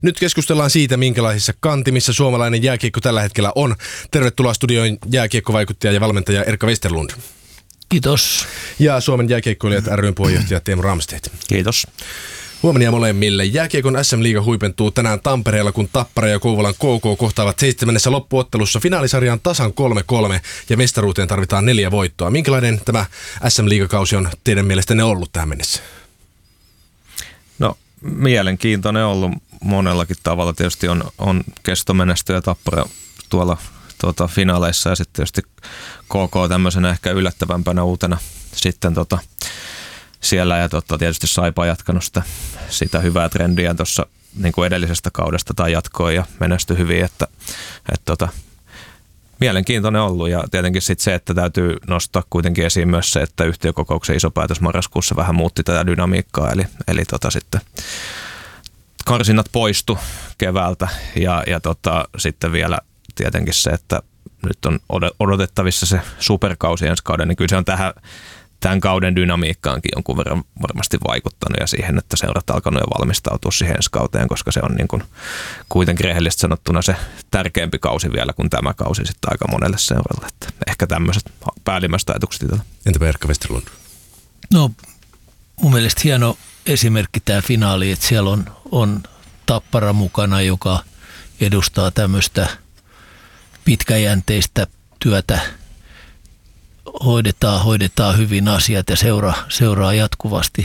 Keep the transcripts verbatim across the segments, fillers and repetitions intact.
Nyt keskustellaan siitä, minkälaisissa kantimissa suomalainen jääkiekko tällä hetkellä on. Tervetuloa studioon jääkiekkovaikuttaja ja valmentaja Erkka Westerlund. Kiitos. Ja Suomen jääkiekkoilijat ry:n puheenjohtaja Teemu Ramstedt. Kiitos. Huomenia molemmille. Jääkiekon äs äm-liiga huipentuu tänään Tampereella, kun Tappara ja Kouvolan K K kohtaavat seitsemännessä loppuottelussa. Finaalisarjaan tasan kolme kolme ja mestaruuteen tarvitaan neljä voittoa. Minkälainen tämä äs äm-liigakausi on teidän mielestänne ollut tähän mennessä? No, mielenkiintoinen ollut monellakin tavalla. Tietysti on, on kestomenestyjä Tappara tuolla tuota, finaaleissa ja sitten tietysti K K tämmöisenä ehkä yllättävämpänä uutena sitten tota, siellä ja tota, tietysti Saipa jatkanut sitä, sitä hyvää trendiä tuossa niin kuin edellisestä kaudesta tai jatkoi ja menestyi hyvin, että et, tota, mielenkiintoinen ollut ja tietenkin sitten se, että täytyy nostaa kuitenkin esiin myös se, että yhtiökokouksen iso päätös marraskuussa vähän muutti tätä dynamiikkaa, eli, eli tota, sitten karsinnat poistu keväältä ja, ja tota, sitten vielä tietenkin se, että nyt on odotettavissa se superkausi ensi kauden, niin kyllä se on tähän tämän kauden dynamiikkaankin jonkun verran varmasti vaikuttanut ja siihen, että seurat alkanut jo valmistautua siihen ensi kauteen, koska se on niin kuin kuitenkin rehellisesti sanottuna se tärkeämpi kausi vielä kuin tämä kausi sitten aika monelle seuralle. Että ehkä tämmöiset päällimmäiset ajatukset itsellä. Entäpä Erkka Westerlund? No mun mielestä hieno esimerkki tämä finaali, että siellä on, on Tappara mukana, joka edustaa tämmöistä pitkäjänteistä työtä. Hoidetaan, hoidetaan hyvin asiat ja seuraa, seuraa jatkuvasti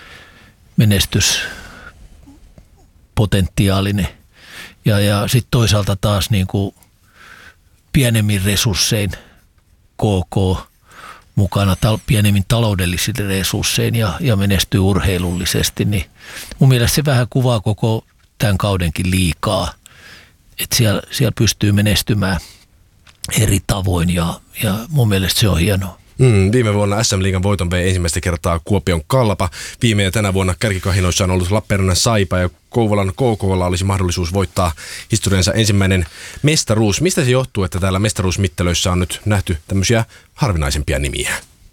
menestyspotentiaalinen. Ja, ja sitten toisaalta taas niin kuin pienemmin resurssein K K mukana, tal, pienemmin taloudellisin resurssein ja, ja menestyy urheilullisesti. Niin mun mielestä se vähän kuvaa koko tämän kaudenkin liikaa, että siellä, siellä pystyy menestymään eri tavoin ja, ja mun mielestä se on hienoa. Mm, viime vuonna äs äm-liigan voiton vei ensimmäistä kertaa Kuopion Kalpa. Viime ja tänä vuonna kärkikahinoissa on ollut Lappeenrannan Saipa ja Kouvolan K K:lla olisi mahdollisuus voittaa historiansa ensimmäinen mestaruus. Mistä se johtuu, että täällä mestaruusmittelöissä on nyt nähty tämmöisiä harvinaisempia nimiä?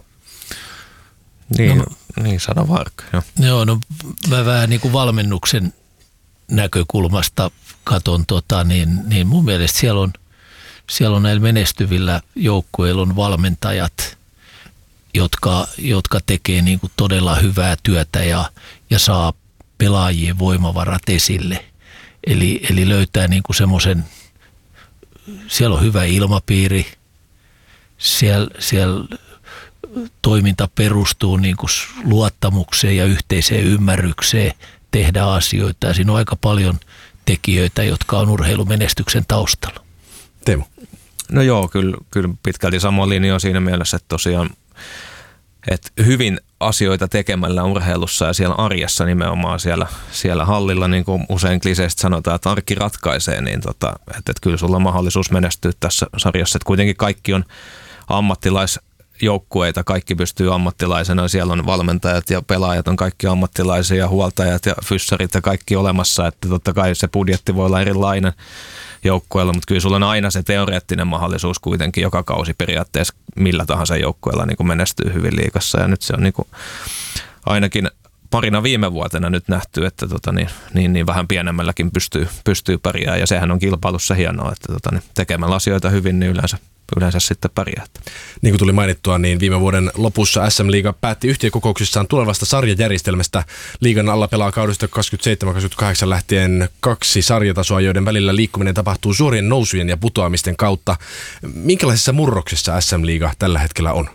Niin, no, niin sano vaikka. Jo. Joo, no mä vähän niin kuin valmennuksen näkökulmasta katon, tota, niin, niin mun mielestä siellä on Siellä on näillä menestyvillä joukkueilla on valmentajat, jotka, jotka tekee niin kuin todella hyvää työtä ja, ja saa pelaajien voimavarat esille. Eli, eli löytää niin kuin semmoisen, siellä on hyvä ilmapiiri, siellä, siellä toiminta perustuu niin kuin luottamukseen ja yhteiseen ymmärrykseen tehdä asioita. Ja siinä on aika paljon tekijöitä, jotka on urheilumenestyksen taustalla. Teemu. No joo, kyllä, kyllä pitkälti sama linja on siinä mielessä, että tosiaan että hyvin asioita tekemällä urheilussa ja siellä arjessa nimenomaan siellä, siellä hallilla, niin kuin usein kliseistä sanotaan, että arki ratkaisee, niin tota, että, että kyllä sulla on mahdollisuus menestyä tässä sarjassa, että kuitenkin kaikki on ammattilaisjoukkueita, kaikki pystyy ammattilaisena, siellä on valmentajat ja pelaajat on kaikki ammattilaisia, huoltajat ja fyssarit ja kaikki olemassa, että totta kai se budjetti voi olla erilainen joukkueella, mutta kyllä sulla on aina se teoreettinen mahdollisuus kuitenkin joka kausi periaatteessa millä tahansa joukkueella niin kuin menestyy hyvin liigassa ja nyt se on niin kuin ainakin parina viime vuotena nyt nähty, että tota niin, niin, niin vähän pienemmälläkin pystyy, pystyy pärjäämään ja sehän on kilpailussa hienoa, että tota niin, tekemällä asioita hyvin niin yleensä yleensä sitten pärjää. Niin kuin tuli mainittua, niin viime vuoden lopussa äs äm-liiga päätti yhtiökokouksissaan tulevasta sarjajärjestelmästä. Liigan alla pelaa kaudesta kaksikymmentäseitsemän kaksikymmentäkahdeksan lähtien kaksi sarjatasoa, joiden välillä liikkuminen tapahtuu suorien nousujen ja putoamisten kautta. Minkälaisessa murroksessa äs äm-liiga tällä hetkellä on?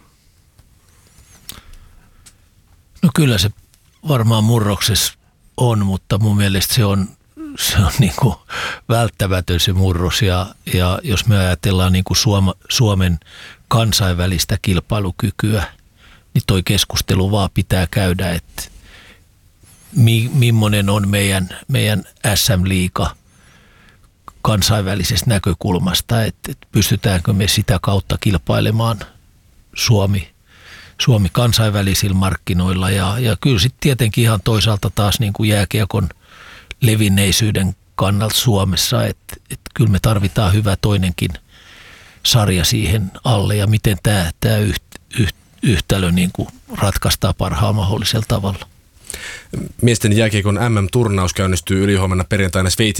No kyllä se varmaan murroksessa on, mutta mun mielestä se on Se on niin kuin välttämätön se murros ja, ja jos me ajatellaan niin kuin Suoma, Suomen kansainvälistä kilpailukykyä, niin toi keskustelu vaan pitää käydä, että mi, millainen on meidän, meidän äs äm-liiga kansainvälisestä näkökulmasta, että, että pystytäänkö me sitä kautta kilpailemaan Suomi, Suomi kansainvälisillä markkinoilla ja, ja kyllä sitten tietenkin ihan toisaalta taas niin kuin jääkiekon levinneisyyden kannalta Suomessa, että, että kyllä me tarvitaan hyvä toinenkin sarja siihen alle ja miten tämä, tämä yht, yht, yhtälö niin kuin ratkaistaan parhaalla mahdollisella tavalla. Miesten jääkiekon M M-turnaus käynnistyy ylihuomenna perjantaina Sveitsin